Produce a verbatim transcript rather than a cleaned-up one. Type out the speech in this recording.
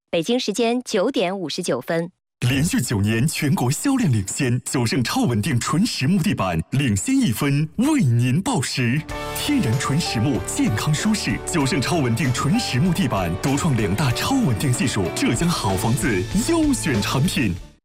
北京时间九点五十九分。 连续九年全国销量领先，九盛超稳定纯实木地板领先一分，为您报时。天然纯实木，健康舒适。九盛超稳定纯实木地板独创两大超稳定技术，浙江好房子优选产品。